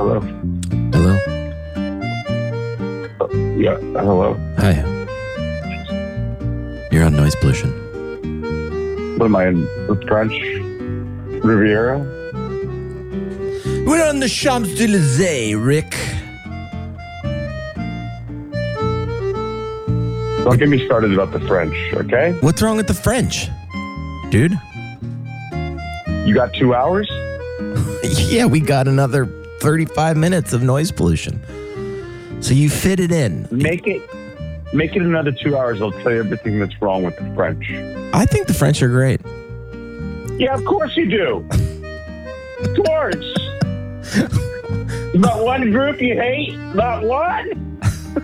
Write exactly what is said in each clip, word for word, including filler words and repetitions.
Hello. Hello. Uh, yeah. Hello. Hi. You're on noise pollution. What am I in the French Riviera? We're on the Champs-Élysées, Rick. Don't get me started about the French, okay? What's wrong with the French, dude? You got two hours? Yeah, we got another thirty-five minutes of noise pollution. So you fit it in. Make it, make it another two hours. I'll tell you everything that's wrong with the French. I think the French are great. Yeah, of course you do. Of course. Not one group you hate? Not one?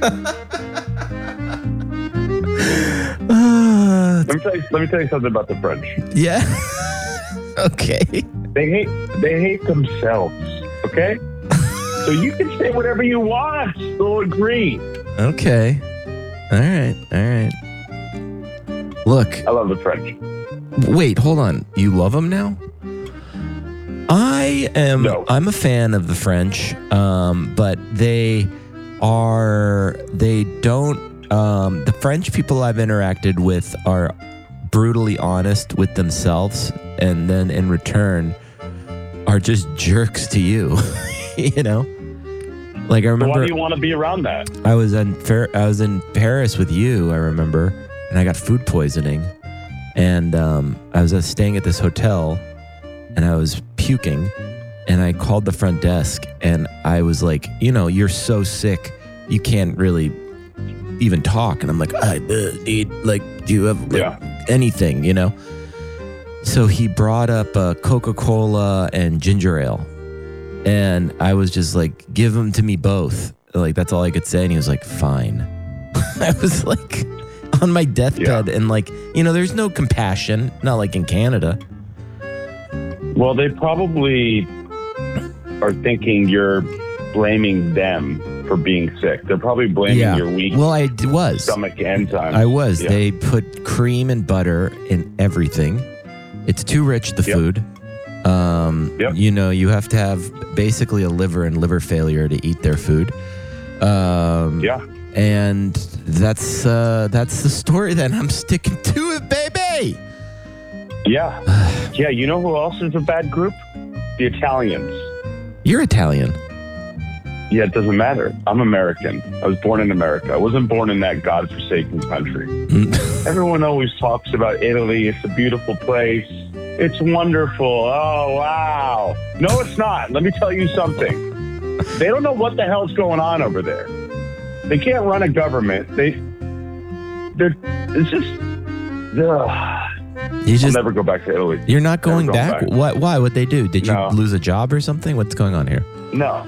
Uh, Let me tell you. Let me tell you something about the French. yeah. Okay. They hate. They hate themselves. Okay. So you can say whatever you want. They'll agree. Okay. All right. All right. Look. I love the French. Wait, hold on. You love them now? I am. No. I'm a fan of the French, um, but they are. They don't. Um, the French people I've interacted with are brutally honest with themselves, and then in return are just jerks to you. You know, like I So remember. why do you want to be around that? I was in Fer- I was in Paris with you. I remember, and I got food poisoning, and um, I was uh, staying at this hotel, and I was puking, and I called the front desk, and I was like, you know, you're so sick, you can't really even talk, and I'm like, I uh, need like, do you have like, Yeah. anything, you know? So he brought up uh, Coca-Cola and ginger ale. And I was just like, give them to me both. Like, that's all I could say. And he was like, fine. I was like on my deathbed. Yeah. And like, you know, there's no compassion. Not like in Canada. Well, they probably are thinking you're blaming them for being sick. They're probably blaming Yeah. your weak Well, I d- was. stomach enzymes. I was. Yeah. They put cream and butter in everything. It's too rich, the Yep. food. Um, Yep. You know, you have to have basically a liver and liver failure to eat their food. Um, Yeah. And that's uh, that's the story that I'm sticking to it, baby. Yeah. Yeah. You know who else is a bad group? The Italians. You're Italian. Yeah, it doesn't matter. I'm American. I was born in America. I wasn't born in that godforsaken country. Mm. Everyone always talks about Italy. It's a beautiful place. It's wonderful. Oh, wow. No, it's not. Let me tell you something. They don't know what the hell's going on over there. They can't run a government. They, they're, it's just, ugh. You I'll just never go back to Italy. you're not going Never back. going back. What? Why? What they do? Did you No. lose a job or something? What's going on here? No.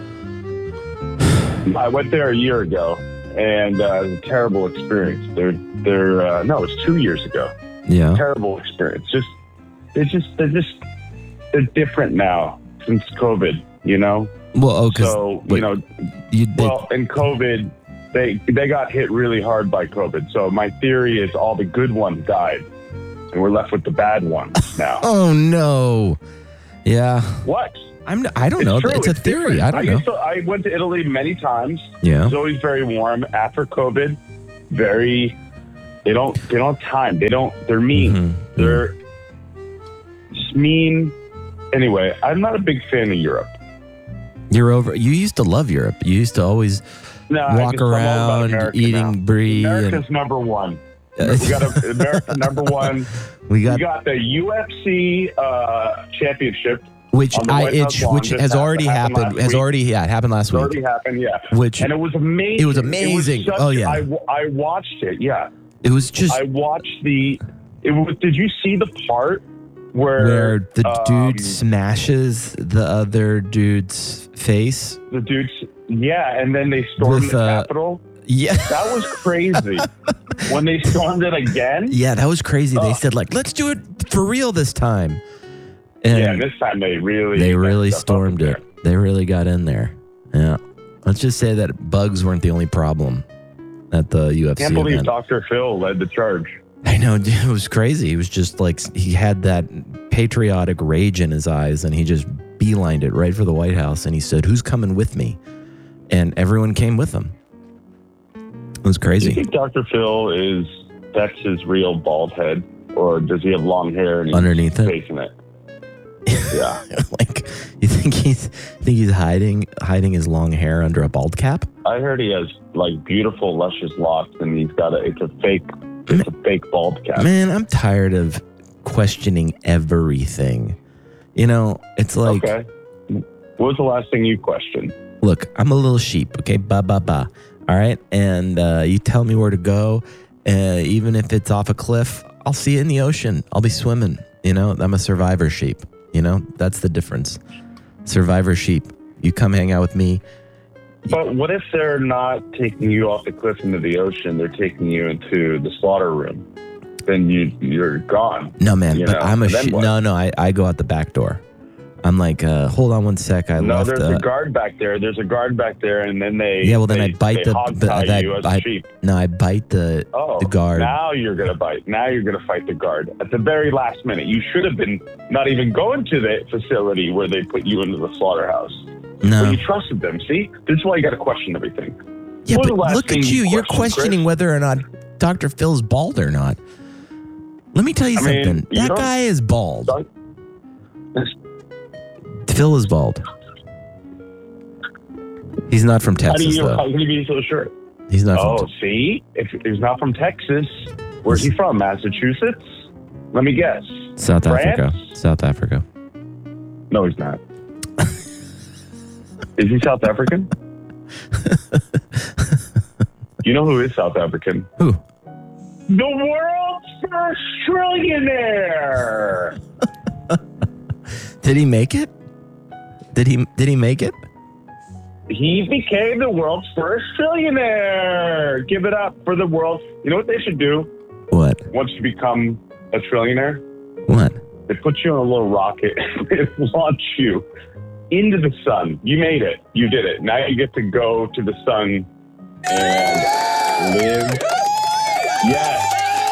I went there a year ago, and uh, it was a terrible experience. They're, they're, uh, no, it's two years ago. Yeah. Terrible experience. Just, they're just, they're just, they're different now since COVID, you know? Well, oh, because So, you know, you, they, well, in COVID, they, they got hit really hard by COVID. So my theory is all the good ones died, and we're left with the bad ones now. oh no. Yeah. What? I'm. I don't It's know. true. It's a It's theory. different. I don't I know. Used to, I went to Italy many times. Yeah. It's always very warm. After COVID, very. They don't. They don't have time. They don't. They're mean. Mhm. They're just mean. Anyway, I'm not a big fan of Europe. You're over. You used to love Europe. You used to always No, I walk just- I'm all about around America eating now. brie. America's And, number one. We got a, America number one. we We got got the U F C uh, championship. which on the I White House itch, lawn which just has happened- already happened happened. last Has week. already yeah, it happened last It already week. happened, yeah. Which And it was amazing. It was amazing. such- Oh, yeah. I, I watched it. Yeah, it was just I watched the. It was. Did you see the part where where the um, dude smashes the other dude's face. the dudes? Yeah, and then they stormed With, the uh, Capitol. Yeah. That was crazy. When they stormed it again. Yeah, that was crazy. They Oh. said like, let's do it for real this time. And Yeah, this time they really they messed really up stormed over it. They really got in there. Yeah. Let's just say that bugs weren't the only problem at the U F C there. Can't believe event. Doctor Phil led the charge. I know, dude, it was crazy. He was just like, he had that patriotic rage in his eyes, and he just beelined it right for the White House, and he said, "Who's coming with me?" And everyone came with him. It was Do you crazy. think Doctor Phil is that's his real bald head, or does he have long hair and he's Underneath it? faking it? Yeah. Like, you think he's think he's hiding hiding his long hair under a bald cap? I heard he has like beautiful, luscious locks, and he's got a. It's a fake. It's a fake bald cap. Man, I'm tired of questioning everything. You know, it's like, Okay. What was the last thing you questioned? look, I'm a little sheep, okay? Ba ba ba. All right, and uh, you tell me where to go, uh, even if it's off a cliff. I'll see it in the ocean. I'll be swimming. You know, I'm a survivor sheep. You know, that's the difference. Survivor sheep. You come hang out with me. But what if they're not taking you off the cliff into the ocean? They're taking you into the slaughter room. Then you you're gone. No, man, You but know, I'm a and then sheep. what? No, no, I, I go out the back door. I'm like, uh, hold on one sec. I No, left. there's uh, a guard back there. There's a guard back there, and then they Yeah, well, then they, I bite they the- hog the- tie I- you as I- a sheep. no, I bite the Oh, the guard. now you're gonna bite. Now you're gonna fight the guard at the very last minute. You should have been not even going to the facility where they put you into the slaughterhouse. No. Well, you trusted them. See, this is why you got to question everything. Yeah, What was but the last look thing at you. you You're questioned, questioning Chris? whether or not Doctor Phil's bald or not. Let me tell you I mean, something. you that don't- guy is bald. Doc- Phil is bald. He's not from How do Texas, you? How though. can you be so sure? He's not Oh, from Texas. see, if he's not from Texas, where's he from? Massachusetts? Let me guess. South France? Africa. South Africa. No, he's not. Is he South African? You know who is South African? Who? The world's first trillionaire. Did he make it? Did he Did he make it? He became the world's first trillionaire. Give it up for the world. You know what they should do What? once you become a trillionaire? What? They put you on a little rocket and launch you into the sun. You made it. You did it. Now you get to go to the sun and live. Yes.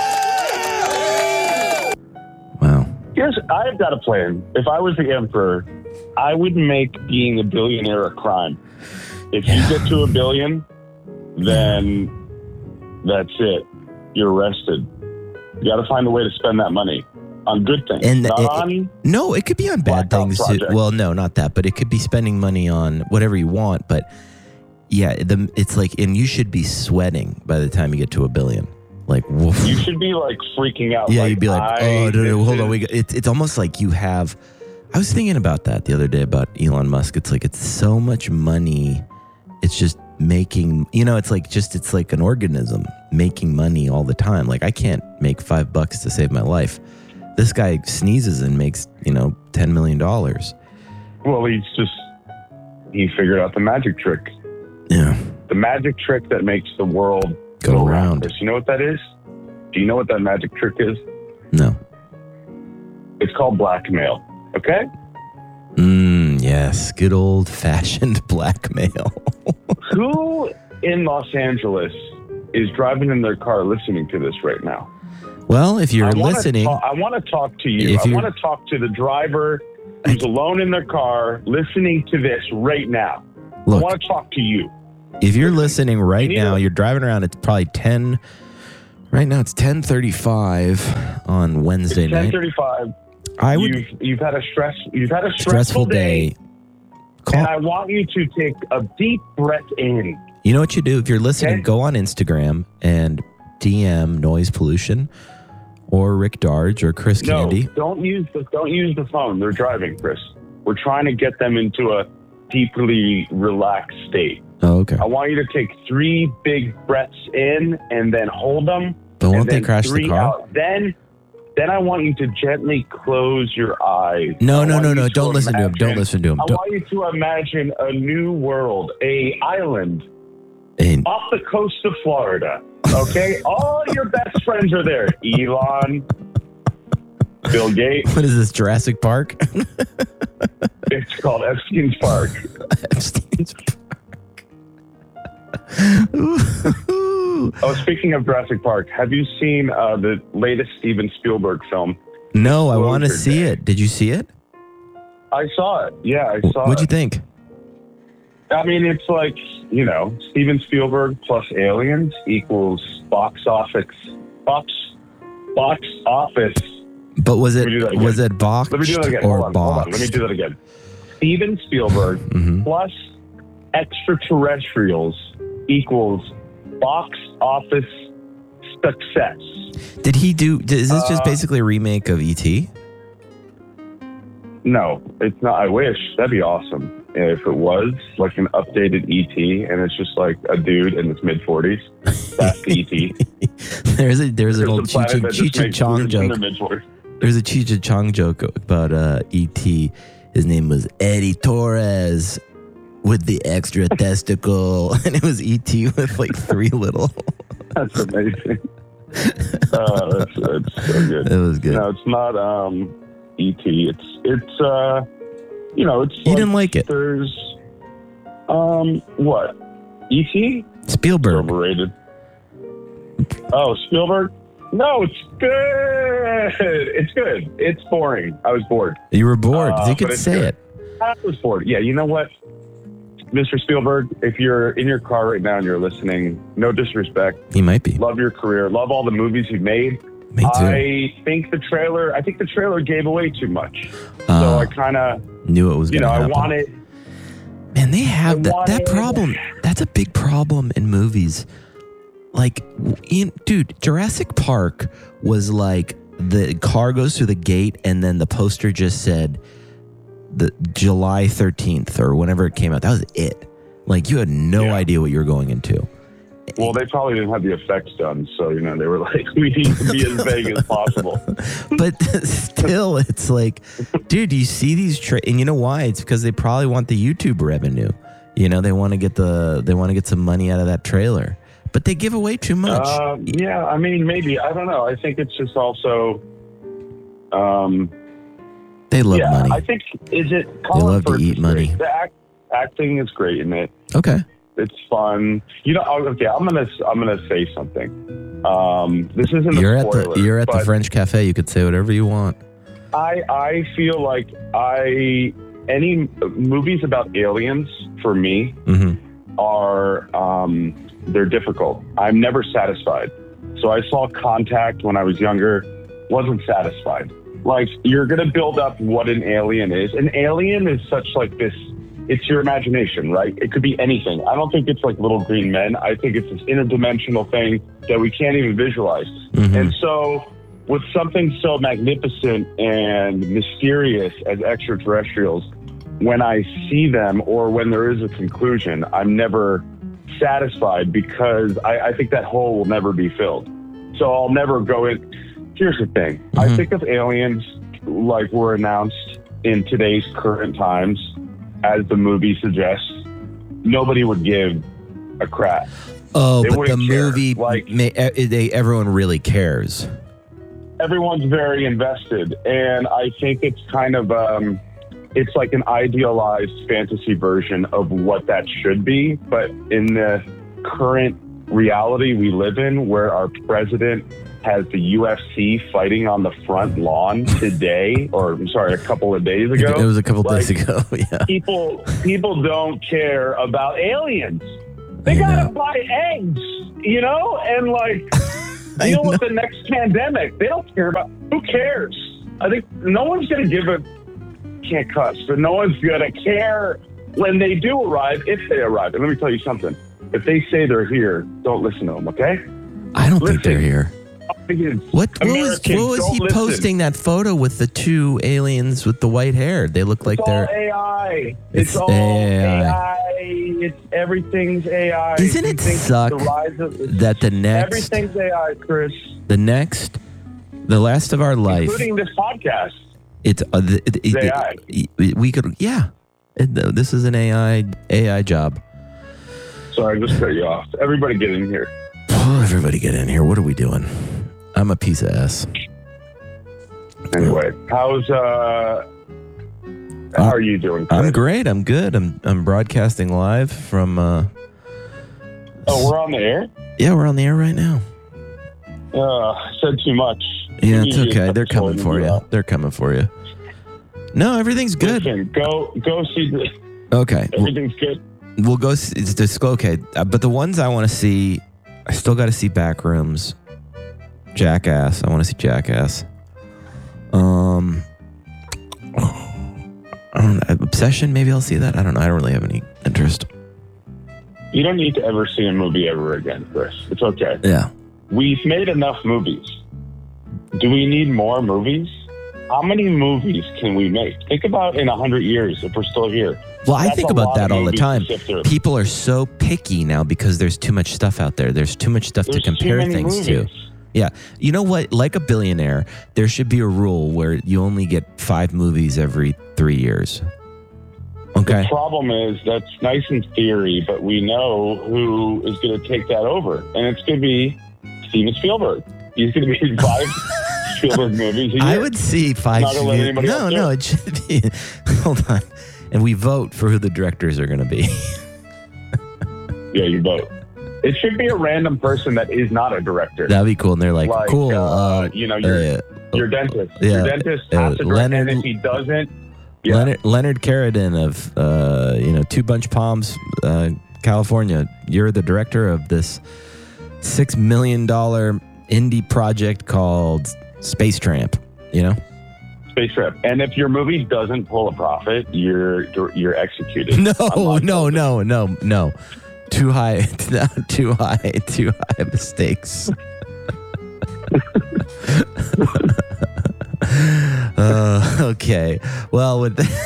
Wow. Here's, I've got a plan. If I was the emperor, I would make being a billionaire a crime. If Yeah. you get to a billion, then that's it. You're arrested. You got to find a way to spend that money on good things. And not it- on, No, it could be on bad Blackout things too. project. Well, no, not that, but it could be spending money on whatever you want. But yeah, the, it's like, and you should be sweating by the time you get to a billion. Like, woof. you should be like freaking out. Yeah, like, you'd be like, I- oh, no, no, this hold on. is- We got, it's it's almost like you have. I was thinking about that the other day about Elon Musk. It's like it's so much money. It's just making, you know, it's like just it's like an organism making money all the time. Like I can't make five bucks to save my life. This guy sneezes and makes, you know, ten million dollars. Well, he's just, he figured out the magic trick. Yeah, The magic trick that makes the world Go go, around. around. Chris, you know what that is? Do you know what that magic trick is? no. It's called blackmail. Okay? Mm, yes, good old fashioned blackmail. Who in Los Angeles is driving in their car listening to this right now? Well, if you're I wanna listening, ta- I want to talk to you. If I you're- want to talk to the driver who's alone in their car listening to this right now. I look, want to talk to you. if you're listening right You need now, to- you're driving around. It's probably ten. Right now, it's ten thirty-five on It's Wednesday ten night. thirty-five. I would You've, you've had a stress. You've had a stressful, stressful day. day, Call, and I want you to take a deep breath in. you know what you do if you're listening? Okay. Go on Instagram and D M Noise Pollution or Rick Darge or Chris No, Candy. don't use the don't use the phone. They're driving, Chris. We're trying to get them into a deeply relaxed state. Oh, okay. I want you to take three big breaths in and then hold them. But and won't they then crash the three car? out. Then, then I want you to gently close your eyes. No, I no, want no, you no. to Don't listen to him. Don't imagine- listen to him. I Don't, want you to imagine a new world, a island and- off the coast of Florida. Okay, all your best friends are there. Elon, Bill Gates. what is this, Jurassic Park? It's called Epstein's Park. Epstein's Park. Ooh. Oh, speaking of Jurassic Park, have you seen uh, the latest Steven Spielberg film? No, I want to Closure see Day. it. Did you see it? I saw it. Yeah, I saw What'd you it. think? I mean, it's like, you know, Steven Spielberg plus Aliens equals box office, box, box office. But was it Let me do that again. was it boxed Let me do that again. or Hold on, hold on. boxed? Let me do that again. Steven Spielberg Mhm. plus extraterrestrials equals box office success. Did he do? Is this just Uh, basically a remake of E T? No, it's not. I wish. That'd be awesome if it was like an updated E T and it's just like a dude in his mid forties. That's the E T. there's a there's an There's old a planet Cheech that just and makes Chong dudes in joke. their mid-forties. There's a Cheech and Chong joke about uh, E T. His name was Eddie Torres with the extra testicle, and it was E T with like three little. That's amazing. Uh, that's, that's so good. It was good. No, it's not um, E T. It's it's uh, you know, it's. You didn't like it. There's um, what? E T? Spielberg. Overrated. Oh, Spielberg? No, it's good. It's good. It's boring. I was bored. You were bored. Uh, you but could it's say good. it. I was bored. Yeah, you know what? Mister Spielberg, if you're in your car right now and you're listening, no disrespect. He might be. Love your career. Love all the movies you've made. Me too. I think the trailer, I think the trailer gave away too much. Uh, so I kind of, knew it was you going know, to I happen. want it. Man, they have I that, want that it. problem. That's a big problem in movies. Like, in, dude, Jurassic Park was like the car goes through the gate and then the poster just said the July thirteenth or whenever it came out. That was it. Like, you had no Yeah. idea what you were going into. Well, they probably didn't have the effects done. So, you know, they were like, we need to be as vague as possible. But still, it's like, dude, you see these tra- and you know why? It's because they probably want the YouTube revenue. You know, they want to get the they want to get some money out of that trailer. But they give away too much. Uh, yeah, I mean, maybe. I don't know. I think it's just also, um, they love yeah, money. I think, is it, They love to Firth eat is money. great. The act, acting is great in it. Okay. It's fun. You know, okay, I'm going to, I'm going to say something. Um, this isn't You're a at spoiler. the you're at the but French Cafe. You could say whatever you want. I, I feel like I, any movies about aliens for me Mm-hmm. are, um, they're difficult. I'm never satisfied. So I saw Contact when I was younger, wasn't satisfied. Like, you're going to build up what an alien is. An alien is such like this, it's your imagination, right? It could be anything. I don't think it's like little green men. I think it's this interdimensional thing that we can't even visualize. Mhm. And so with something so magnificent and mysterious as extraterrestrials, when I see them or when there is a conclusion, I'm never satisfied because I, I think that hole will never be filled. So I'll never go in. Here's the thing. Mm-hmm. I think of aliens like were announced in today's current times, as the movie suggests, nobody would give a crap. Oh, They but the wouldn't care. movie, Like- may, e- they, everyone really cares. Everyone's very invested, and I think it's kind of um, it's like an idealized fantasy version of what that should be. But in the current reality we live in, where our president has the U F C fighting on the front lawn today, or I'm sorry, a couple of days ago. It was a couple like, days ago. Yeah. People people don't care about aliens. They I gotta know. buy eggs, you know, and like I deal with know. the next pandemic. They don't care about. Who cares? I think no one's gonna give a can't cuss, but no one's gonna care when they do arrive, if they arrive. And let me tell you something. If they say they're here, don't listen to them. Okay? I don't think Listen. there here. What, what was, Americans, what was don't he listen. posting that photo with the two aliens with the white hair? They look like It's all they're. A I. It's, It's all A I. A I. It's everything's A I. Doesn't You it think suck the rise of, that the next, everything's A I, Chris, the next, the last of our life, including this podcast. it's uh, the, it, it, A I. it- it- we could, yeah. It, this is an A I A I job. Sorry, I just cut you off. Everybody get in here. Oh, everybody get in here. What are we doing? I'm a piece of S. Anyway, how's uh, how are you doing? Chris? I'm great. I'm good. I'm I'm broadcasting live from. Uh, Oh, we're on the air. yeah, we're on the air right now. Uh, said too much. Yeah, We it's need to okay. They're cut coming this for one you. out. They're coming for you. No, everything's good. Listen, go go see. The, Okay. everything's good. We'll go. See, it's just okay. Uh, but the ones I want to see, I still got to see Backrooms, Jackass. I want to see Jackass. Um, I don't know, Obsession. Maybe I'll see that. I don't know. I don't really have any interest. You don't need to ever see a movie ever again, Chris. It's okay. Yeah. We've made enough movies. Do we need more movies? How many movies can we make? Think about in a hundred years if we're still here. Well, I That's think a about lot that of all the movies time. to sift through. People are so picky now because there's too much stuff out there. There's too much stuff There's to too compare many things movies. to. Yeah. You know what? Like a billionaire, there should be a rule where you only get five movies every three years. Okay. The problem is that's nice in theory, but we know who is going to take that over, and it's going to be Steven Spielberg. He's going to be in five Spielberg movies a year. I would see five. Not gonna let anybody no, else do no, it. it should be. Hold on. And we vote for who the directors are going to be. Yeah, you vote. It should be a random person that is not a director. That'd be cool. And they're like, Like, cool. uh, Uh, you know, your, uh, your dentist. yeah, Your dentist uh, has to direct, Leonard- and if he doesn't, yeah. Leonard, Leonard Carradine of, uh, you know, Two Bunch Palms, uh, California. You're the director of this six million dollars indie project called Space Tramp, you know? Space Trip. And if your movie doesn't pull a profit, you're you're executed. No, Unlike- no, no, no, no. Too high, too high, too high mistakes. uh, okay. Well, with that,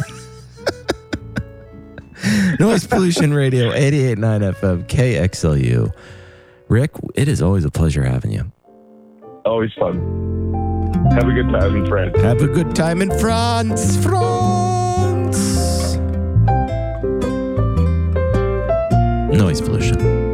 Noise Pollution Radio, eighty-eight point nine F M, K X L U. Rick, it is always a pleasure having you. Always fun. Have a good time in France. Have a good time in France, France. Noise Pollution.